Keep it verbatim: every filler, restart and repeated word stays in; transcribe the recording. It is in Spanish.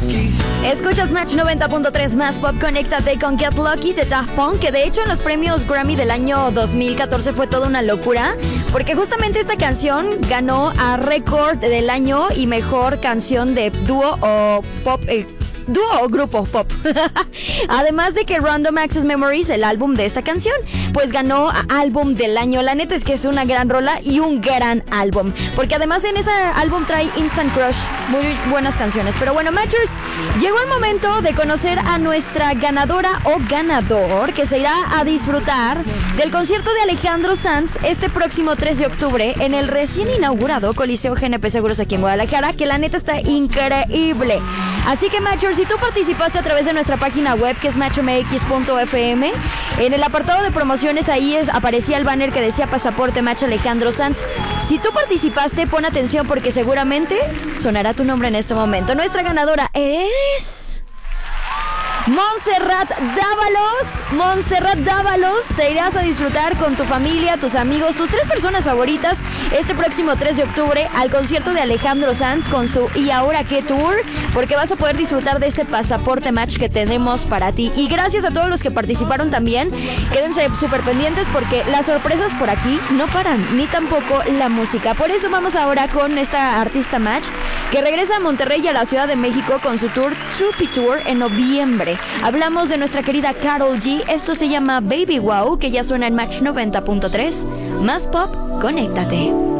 Escuchas Match noventa punto tres más pop, conéctate con Get Lucky de Daft Punk, que de hecho en los premios Grammy del año dos mil catorce fue toda una locura, porque justamente esta canción ganó a récord del año y mejor canción de dúo o pop, eh, dúo o grupo pop. Además de que Random Access Memories, el álbum de esta canción, pues ganó a álbum del año. La neta es que es una gran rola y un gran álbum, porque además en ese álbum trae Instant Crush, muy buenas canciones. Pero bueno, Matchers, llegó el momento de conocer a nuestra ganadora o ganador, que se irá a disfrutar del concierto de Alejandro Sanz este próximo tres de octubre en el recién inaugurado Coliseo G N P Seguros aquí en Guadalajara, que la neta está increíble. Así que Matchers, si tú participaste a través de nuestra página web, que es match m x punto f m, en el apartado de promociones ahí es, aparecía el banner que decía Pasaporte Match Alejandro Sanz. Si tú participaste, pon atención porque seguramente sonará tu nombre en este momento. Nuestra ganadora es... Montserrat Dávalos. Montserrat Dávalos, te irás a disfrutar con tu familia, tus amigos, tus tres personas favoritas este próximo tres de octubre al concierto de Alejandro Sanz con su ¿Y ahora qué tour? Porque vas a poder disfrutar de este Pasaporte Match que tenemos para ti. Y gracias a todos los que participaron también. Quédense súper pendientes porque las sorpresas por aquí no paran, ni tampoco la música. Por eso vamos ahora con esta artista Match que regresa a Monterrey y a la Ciudad de México con su tour Troopy Tour en noviembre. Hablamos de nuestra querida Karol G. Esto se llama Baby Wow, que ya suena en Match noventa punto tres. Más pop, conéctate.